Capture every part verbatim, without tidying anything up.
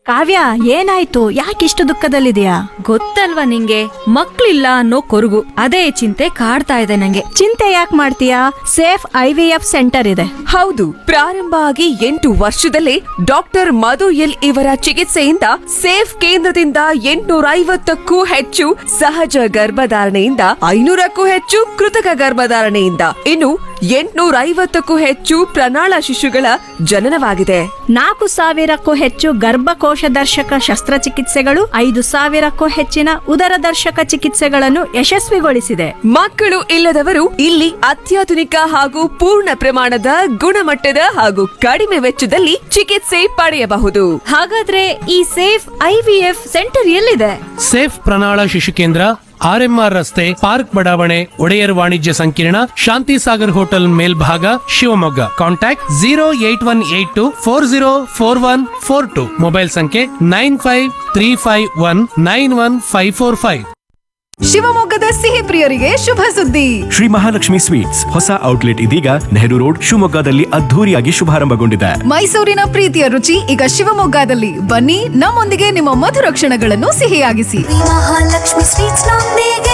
ಕಾವ್ಯ, ಏನಾಯ್ತು? ಯಾಕಿಷ್ಟು ದುಃಖದಲ್ಲಿದೆಯಾ? ಗೊತ್ತಲ್ವಾ ನಿಂಗೆ, ಮಕ್ಳಿಲ್ಲ ಅನ್ನೋ ಕೊರಗು. ಅದೇ ಚಿಂತೆ ಕಾಡ್ತಾ ಇದೆ ನಂಗೆ. ಚಿಂತೆ ಯಾಕೆ ಮಾಡ್ತೀಯಾ? Safe I V F centre ಇದೆ. ಹೌದು, ಪ್ರಾರಂಭ ಆಗಿ ಎಂಟು ವರ್ಷದಲ್ಲೇ ಡಾಕ್ಟರ್ ಮಧು ಎಲ್ ಇವರ ಚಿಕಿತ್ಸೆಯಿಂದ ಸೇಫ್ ಕೇಂದ್ರದಿಂದ ಎಂಟುನೂರ ಐವತ್ತಕ್ಕೂ ಹೆಚ್ಚು ಸಹಜ ಗರ್ಭಧಾರಣೆಯಿಂದ ಐನೂರಕ್ಕೂ ಹೆಚ್ಚು ಕೃತಕ ಗರ್ಭಧಾರಣೆಯಿಂದ ಇನ್ನು ಎಂಟುನೂರ ಐವತ್ತಕ್ಕೂ ಹೆಚ್ಚು ಪ್ರಣಾಳ ಶಿಶುಗಳ ಜನನವಾಗಿದೆ. ನಾಲ್ಕು ಸಾವಿರಕ್ಕೂ ಹೆಚ್ಚು ಗರ್ಭಕೋಶ ದರ್ಶಕ ಶಸ್ತ್ರಚಿಕಿತ್ಸೆಗಳು, ಐದು ಸಾವಿರಕ್ಕೂ ಹೆಚ್ಚಿನ ಉದರ ದರ್ಶಕ ಚಿಕಿತ್ಸೆಗಳನ್ನು ಯಶಸ್ವಿಗೊಳಿಸಿದೆ. ಮಕ್ಕಳು ಇಲ್ಲದವರು ಇಲ್ಲಿ ಅತ್ಯಾಧುನಿಕ ಹಾಗೂ ಪೂರ್ಣ ಪ್ರಮಾಣದ ಗುಣಮಟ್ಟದ ಹಾಗೂ ಕಡಿಮೆ ವೆಚ್ಚದಲ್ಲಿ ಚಿಕಿತ್ಸೆ ಪಡೆಯಬಹುದು. ಹಾಗಾದ್ರೆ ಈ safe I V F centre ಎಲ್ಲಿದೆ? ಸೇಫ್ ಪ್ರಣಾಳ ಶಿಶು ಕೇಂದ್ರ, ಆರ್ ಎಂ ಆರ್ ರಸ್ತೆ, ಪಾರ್ಕ್ ಬಡಾವಣೆ, ಒಡೆಯರ್ ವಾಣಿಜ್ಯ ಸಂಕೀರ್ಣ, ಶಾಂತಿ ಸಾಗರ್ ಹೋಟೆಲ್ ಮೇಲ್ಭಾಗ, Shivamogga. Contact zero eight one eight to four zero four one four to. Mobile ಸಂಖ್ಯೆ nine five three five one nine one five four five. ಶಿವಮೊಗ್ಗದ ಸಿಹಿ ಪ್ರಿಯರಿಗೆ ಶುಭ ಸುದ್ದಿ. ಶ್ರೀ ಮಹಾಲಕ್ಷ್ಮಿ ಸ್ವೀಟ್ಸ್ ಹೊಸ ಔಟ್ಲೆಟ್ ಇದೀಗ ನೆಹರು ರೋಡ್ ಶಿವಮೊಗ್ಗದಲ್ಲಿ ಅದ್ಧೂರಿಯಾಗಿ ಶುಭಾರಂಭಗೊಂಡಿದೆ. ಮೈಸೂರಿನ ಪ್ರೀತಿಯ ರುಚಿ ಈಗ ಶಿವಮೊಗ್ಗದಲ್ಲಿ. ಬನ್ನಿ, ನಮ್ಮೊಂದಿಗೆ ನಿಮ್ಮ ಮಧುರ ಕ್ಷಣಗಳನ್ನು ಸಿಹಿಯಾಗಿಸಿ. ಮಹಾಲಕ್ಷ್ಮಿ ಸ್ವೀಟ್ಸ್ ನೊಂದಿಗೆ.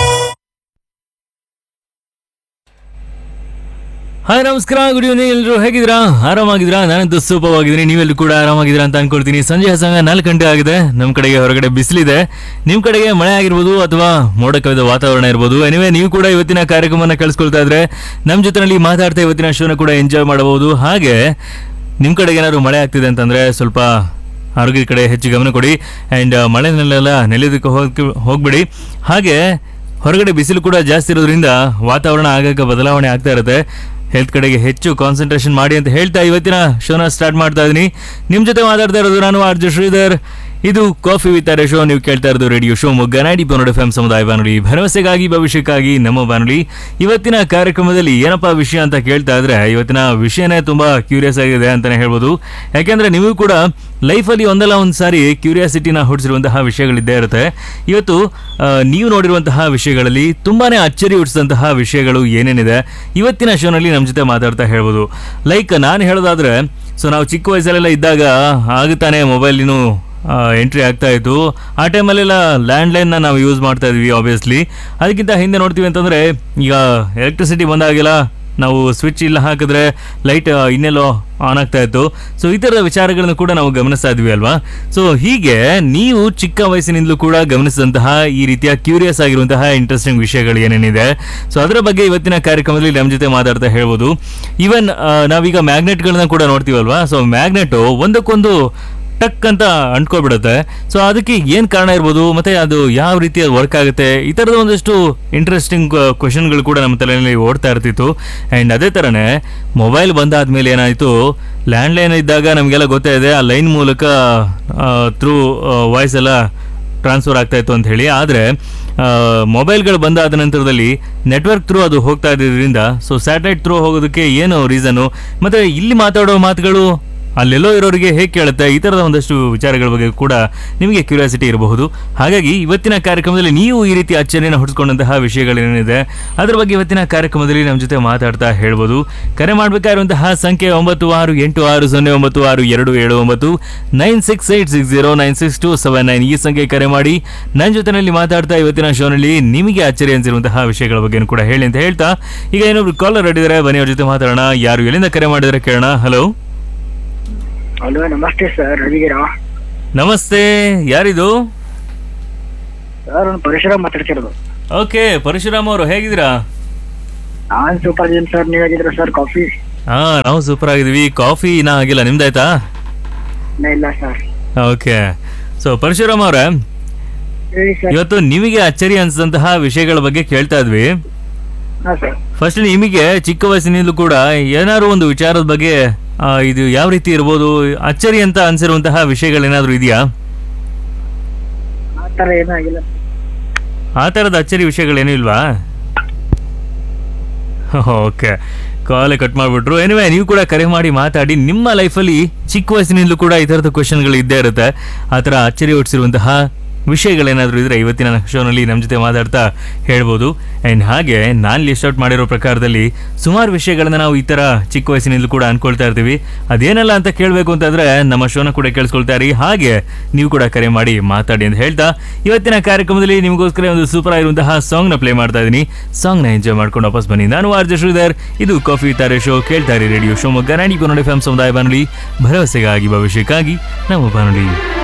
ಹಾಯ್, ನಮಸ್ಕಾರ, ಗುಡ್ ಈವ್ನಿಂಗ್. ಎಲ್ಲರೂ ಹೇಗಿದ್ದೀರಾ? ಆರಾಮಾಗಿದ್ದೀರಾ? ನಾನಂತೂ ಸೂಪರ್ ಆಗಿದ್ದೀನಿ. ನೀವೆಲ್ಲೂ ಕೂಡ ಆರಾಮಾಗಿದ್ದೀರಾ ಅಂತ ಅನ್ಕೊಳ್ತೀನಿ. ಸಂಜೆ ಸಮಯ ನಾಲ್ಕು ಗಂಟೆ ಆಗಿದೆ. ನಮ್ಮ ಕಡೆಗೆ ಹೊರಗಡೆ ಬಿಸಿಲಿದೆ, ನಿಮ್ಮ ಕಡೆಗೆ ಮಳೆ ಆಗಿರ್ಬೋದು ಅಥವಾ ಮೋಡ ಕವಿದ ವಾತಾವರಣ ಇರ್ಬೋದು. ಎನಿವೆ, ನೀವು ಕೂಡ ಇವತ್ತಿನ ಕಾರ್ಯಕ್ರಮನ ಕಳಿಸ್ಕೊಳ್ತಾ ಇದ್ರೆ ನಮ್ಮ ಜೊತೆನಲ್ಲಿ ಮಾತಾಡ್ತಾ ಇವತ್ತಿನ ಶೋನ ಕೂಡ ಎಂಜಾಯ್ ಮಾಡಬಹುದು. ಹಾಗೆ ನಿಮ್ಮ ಕಡೆಗೆ ಏನಾದ್ರು ಮಳೆ ಆಗ್ತಿದೆ ಅಂತಂದ್ರೆ ಸ್ವಲ್ಪ ಆರೋಗ್ಯದ ಕಡೆ ಹೆಚ್ಚು ಗಮನ ಕೊಡಿ. ಆ್ಯಂಡ್ ಮಳೆನಲ್ಲೆಲ್ಲ ನೆಲೆಯೋದಕ್ಕೆ ಹೋಗಿ ಹೋಗ್ಬಿಡಿ. ಹಾಗೆ ಹೊರಗಡೆ ಬಿಸಿಲು ಕೂಡ ಜಾಸ್ತಿ ಇರೋದ್ರಿಂದ ವಾತಾವರಣ ಆಗಾಗ ಬದಲಾವಣೆ ಆಗ್ತಾ ಇರುತ್ತೆ. ಹೆಲ್ತ್ ಕಡೆಗೆ ಹೆಚ್ಚು ಕಾನ್ಸಂಟ್ರೇಷನ್ ಮಾಡಿ ಅಂತ ಹೇಳ್ತಾ ಇವತ್ತಿನ ಶೋನ ಸ್ಟಾರ್ಟ್ ಮಾಡ್ತಾ ಇದ್ದೀನಿ. ನಿಮ್ಮ ಜೊತೆ ಮಾತಾಡ್ತಾ ಇರೋದು ನಾನು ಆರ್ ಜೆ ಶ್ರೀಧರ್. ಇದು ಕಾಫಿ ವಿತ್ ಆರ್ ಶೋ. ನೀವು ಕೇಳ್ತಾ ಇರೋದು radio show ಮೊಗ್ಗ ninety point F M ಸಮುದಾಯ ಬಾನುಲಿ, ಭರವಸೆಗಾಗಿ ಭವಿಷ್ಯಕ್ಕಾಗಿ ನಮ್ಮ ಬಾನುಲಿ. ಇವತ್ತಿನ ಕಾರ್ಯಕ್ರಮದಲ್ಲಿ ಏನಪ್ಪಾ ವಿಷಯ ಅಂತ ಕೇಳ್ತಾ ಇದ್ರೆ, ಇವತ್ತಿನ ವಿಷಯನೇ ತುಂಬಾ ಕ್ಯೂರಿಯಸ್ ಆಗಿದೆ ಅಂತಾನೆ ಹೇಳ್ಬೋದು. ಯಾಕೆಂದ್ರೆ ನೀವು ಕೂಡ ಲೈಫಲ್ಲಿ ಒಂದಲ್ಲ ಒಂದು ಸಾರಿ ಕ್ಯೂರಿಯಾಸಿಟಿನ ಹುಟ್ಟಿಸಿರುವಂತಹ ವಿಷಯಗಳಿದ್ದೇ ಇರುತ್ತೆ. ಇವತ್ತು ನೀವು ನೋಡಿರುವಂತಹ ವಿಷಯಗಳಲ್ಲಿ ತುಂಬಾನೇ ಅಚ್ಚರಿ ಹುಟ್ಟಿಸಿದಂತಹ ವಿಷಯಗಳು ಏನೇನಿದೆ ಇವತ್ತಿನ ಶೋನಲ್ಲಿ ನಮ್ಮ ಜೊತೆ ಮಾತಾಡ್ತಾ ಹೇಳ್ಬೋದು. ಲೈಕ್ ನಾನು ಹೇಳೋದಾದ್ರೆ, ಸೊ ನಾವು ಚಿಕ್ಕ ವಯಸ್ಸಲ್ಲೆಲ್ಲ ಇದ್ದಾಗ ಆಗುತ್ತಾನೆ ಮೊಬೈಲಿನೂ ಎಂಟ್ರಿ ಆಗ್ತಾ ಇತ್ತು. ಆ ಟೈಮಲ್ಲೆಲ್ಲ ಲ್ಯಾಂಡ್ಲೈನ್ನ ನಾವು ಯೂಸ್ ಮಾಡ್ತಾ ಇದ್ವಿ ಆಬ್ವಿಯಸ್ಲಿ. ಅದಕ್ಕಿಂತ ಹಿಂದೆ ನೋಡ್ತೀವಿ ಅಂತಂದರೆ, ಈಗ ಎಲೆಕ್ಟ್ರಿಸಿಟಿ ಬಂದಾಗೆಲ್ಲ ನಾವು ಸ್ವಿಚ್ ಇಲ್ಲ ಹಾಕಿದ್ರೆ ಲೈಟ್ ಇನ್ನೆಲ್ಲೋ ಆನ್ ಆಗ್ತಾ ಇತ್ತು. ಸೊ ಈ ಥರದ ವಿಚಾರಗಳನ್ನು ಕೂಡ ನಾವು ಗಮನಿಸ್ತಾ ಇದ್ವಿ ಅಲ್ವಾ. ಸೊ ಹೀಗೆ ನೀವು ಚಿಕ್ಕ ವಯಸ್ಸಿನಿಂದಲೂ ಕೂಡ ಗಮನಿಸಿದಂತಹ ಈ ರೀತಿಯ ಕ್ಯೂರಿಯಸ್ ಆಗಿರುವಂತಹ ಇಂಟ್ರೆಸ್ಟಿಂಗ್ ವಿಷಯಗಳು ಏನೇನಿದೆ, ಸೊ ಅದರ ಬಗ್ಗೆ ಇವತ್ತಿನ ಕಾರ್ಯಕ್ರಮದಲ್ಲಿ ನಮ್ಮ ಜೊತೆ ಮಾತಾಡ್ತಾ ಹೇಳ್ಬೋದು. ಈವನ್ ನಾವೀಗ ಮ್ಯಾಗ್ನೆಟ್ಗಳನ್ನ ಕೂಡ ನೋಡ್ತೀವಲ್ವಾ. ಸೊ ಮ್ಯಾಗ್ನೆಟು ಒಂದಕ್ಕೊಂದು ಟಕ್ ಅಂತ ಅಂಟ್ಕೊಬಿಡುತ್ತೆ. ಸೊ ಅದಕ್ಕೆ ಏನು ಕಾರಣ ಇರ್ಬೋದು, ಮತ್ತು ಅದು ಯಾವ ರೀತಿ ವರ್ಕ್ ಆಗುತ್ತೆ, ಈ ಥರದ ಒಂದಷ್ಟು ಇಂಟ್ರೆಸ್ಟಿಂಗ್ ಕ್ವೆಶನ್ಗಳು ಕೂಡ ನಮ್ಮ ತಲೆಯಲ್ಲಿ ಓಡ್ತಾ ಇರ್ತಿತ್ತು. ಆ್ಯಂಡ್ ಅದೇ ಥರನೇ ಮೊಬೈಲ್ ಬಂದಾದ್ಮೇಲೆ ಏನಾಯಿತು, ಲ್ಯಾಂಡ್ಲೈನ್ ಇದ್ದಾಗ ನಮಗೆಲ್ಲ ಗೊತ್ತೇ ಇದೆ, ಆ ಲೈನ್ ಮೂಲಕ ಥ್ರೂ ವಾಯ್ಸ್ ಎಲ್ಲ ಟ್ರಾನ್ಸ್ಫರ್ ಆಗ್ತಾ ಇತ್ತು ಅಂತ ಹೇಳಿ. ಆದರೆ ಮೊಬೈಲ್ಗಳು ಬಂದಾದ ನಂತರದಲ್ಲಿ ನೆಟ್ವರ್ಕ್ ಥ್ರೂ ಅದು ಹೋಗ್ತಾ ಇದ್ದಿದ್ದರಿಂದ, ಸೊ ಸ್ಯಾಟಲೈಟ್ ಥ್ರೂ ಹೋಗೋದಕ್ಕೆ ಏನು ರೀಸನ್ನು, ಮತ್ತು ಇಲ್ಲಿ ಮಾತಾಡೋ ಮಾತುಗಳು ಅಲ್ಲೆಲ್ಲೋ ಇರೋರಿಗೆ ಹೇಗೆ ಕೇಳುತ್ತೆ, ಈ ಥರದ ಒಂದಷ್ಟು ವಿಚಾರಗಳ ಬಗ್ಗೆ ಕೂಡ ನಿಮಗೆ ಕ್ಯೂರಿಯಾಸಿಟಿ ಇರಬಹುದು. ಹಾಗಾಗಿ ಇವತ್ತಿನ ಕಾರ್ಯಕ್ರಮದಲ್ಲಿ ನೀವು ಈ ರೀತಿ ಅಚ್ಚರಿಯನ್ನು ಹುಟ್ಟಿಸ್ಕೊಂಡಂತಹ ವಿಷಯಗಳೇನಿದೆ ಅದರ ಬಗ್ಗೆ ಇವತ್ತಿನ ಕಾರ್ಯಕ್ರಮದಲ್ಲಿ ನಮ್ಮ ಜೊತೆ ಮಾತಾಡ್ತಾ ಹೇಳ್ಬೋದು. ಕರೆ ಮಾಡಬೇಕಾಗಿರುವಂತಹ ಸಂಖ್ಯೆ ಒಂಬತ್ತು ಆರು ಎಂಟು ಆರು ಸೊನ್ನೆ ಒಂಬತ್ತು ಆರು ಎರಡು ಏಳು ಒಂಬತ್ತು nine six eight six zero nine six to seven nine ಈ ಸಂಖ್ಯೆ ಕರೆ ಮಾಡಿ ನನ್ನ ಜೊತೆನಲ್ಲಿ ಮಾತಾಡ್ತಾ ಇವತ್ತಿನ ಶೋನಲ್ಲಿ ನಿಮಗೆ ಅಚ್ಚರಿ ಅನಿಸಿರುವಂತಹ ವಿಷಯಗಳ ಬಗ್ಗೆ ಕೂಡ ಹೇಳಿ ಅಂತ ಹೇಳ್ತಾ, ಈಗ ಏನೊಬ್ರು ಕಾಲರ್ ಅಡಿದ್ದಾರೆ, ಬನ್ನಿ ಅವ್ರ ಜೊತೆ ಮಾತಾಡೋಣ. ಯಾರು ಎಲ್ಲಿಂದ ಕರೆ ಮಾಡಿದರೆ ಕೇಳೋಣ. ಹಲೋ. ಹಲೋ, ನಮಸ್ತೆ ಸರ್, ಹೇಗಿದ್ದೀರಾ? ನಮಸ್ತೆ, ಯಾರಿದು? ಸರ್, ನಾನು ಪರಶುರಾಮ್ ಮಾತಾಡ್ತಿರೋದು. ಓಕೆ, ಪರಶುರಾಮ್ ಅವರು ಹೇಗಿದ್ದೀರಾ? ನಾನ್ ಸೂಪರ್ ಇದೀನಿ ಸರ್, ನೀವ್ ಹೇಗಿದ್ದೀರಾ ಸರ್? ಕಾಫಿ? ಹಾ, ನಾವು ಸೂಪರ್ ಆಗಿದ್ದೀವಿ. ಕಾಫಿ ಇನ್ನ ಆಗಿಲ್ಲ, ನಿಮ್ದಾಯ್ತಾ? ಇಲ್ಲ ಸರ್. ಓಕೆ, ಸೊ ಪರಶುರಾಮ್ ಅವರೇ, ಇವತ್ತು ನಿಮಗೆ ಅಚ್ಚರಿ ಅನ್ಸಿದಂತಹ ವಿಷಯಗಳ ಬಗ್ಗೆ ಕೇಳ್ತಾ ಇದ್ವಿ. ಫಸ್ಟ್ ನಿಮಗೆ ಚಿಕ್ಕ ವಯಸ್ಸಿನಿಂದಲೂ ಕೂಡ ಏನಾದ್ರು ಒಂದು ವಿಚಾರದ ಬಗ್ಗೆ ಇದು ಯಾವ ರೀತಿ ಇರ್ಬೋದು, ಅಚ್ಚರಿ ಅಂತ ಅನ್ಸಿರುವಂತಹ ವಿಷಯಗಳೇನಾದ್ರು ಇದೆಯಾ? ಆ ಥರದ ಅಚ್ಚರಿ ವಿಷಯಗಳೇನು ಇಲ್ವಾ? ಓಕೆ, ಕಾಲೇ ಕಟ್ ಮಾಡಿಬಿಟ್ರು. ಎನಿವೆ, ನೀವು ಕೂಡ ಕರೆ ಮಾಡಿ ಮಾತಾಡಿ. ನಿಮ್ಮ ಲೈಫಲ್ಲಿ ಚಿಕ್ಕ ವಯಸ್ಸಿನಿಂದಲೂ ಕೂಡ ಈ ಥರದ ಕ್ವೆಶನ್ಗಳು ಇದ್ದೇ ಇರುತ್ತೆ. ಆ ಥರ ಅಚ್ಚರಿ ಹುಟ್ಟಿಸಿರುವಂತಹ ವಿಷಯಗಳೇನಾದರೂ ಇದ್ರೆ ಇವತ್ತಿನ ಶೋನಲ್ಲಿ ನಮ್ಮ ಜೊತೆ ಮಾತಾಡ್ತಾ ಹೇಳ್ಬೋದು. ಆ್ಯಂಡ್ ಹಾಗೆ ನಾನು ಲಿಸ್ಟ್ ಔಟ್ ಮಾಡಿರೋ ಪ್ರಕಾರದಲ್ಲಿ ಸುಮಾರು ವಿಷಯಗಳನ್ನ ನಾವು ಈ ಥರ ಚಿಕ್ಕ ವಯಸ್ಸಿನಿಂದಲೂ ಕೂಡ ಅನ್ಕೊಳ್ತಾ ಇರ್ತೀವಿ. ಅದೇನಲ್ಲ ಅಂತ ಕೇಳಬೇಕು ಅಂತಂದ್ರೆ ನಮ್ಮ ಶೋನ ಕೂಡ ಕೇಳಿಸ್ಕೊಳ್ತಾ ಇರಿ, ಹಾಗೆ ನೀವು ಕೂಡ ಕರೆ ಮಾಡಿ ಮಾತಾಡಿ ಅಂತ ಹೇಳ್ತಾ ಇವತ್ತಿನ ಕಾರ್ಯಕ್ರಮದಲ್ಲಿ ನಿಮಗೋಸ್ಕರ ಒಂದು ಸೂಪರ್ ಆಗಿರುವಂತಹ ಸಾಂಗ್ನ ಪ್ಲೇ ಮಾಡ್ತಾ ಇದ್ದೀನಿ. ಸಾಂಗ್ನ ಎಂಜಾಯ್ ಮಾಡ್ಕೊಂಡು ವಾಪಸ್ ಬನ್ನಿ. ನಾನು ಆರ್ ಜೆ ಶ್ರೀಧರ್, ಇದು ಕಾಫಿ ತಾರೆ ಶೋ. ಕೇಳ್ತಾ ಇರಿ radio Shivamogga ninety four point five F M ಸಮುದಾಯ ಬಾನುಲಿ, ಭರವಸೆಗಾಗಿ ಭವಿಷ್ಯಕ್ಕಾಗಿ ನಮ್ಮ ಬಾನುಲಿ.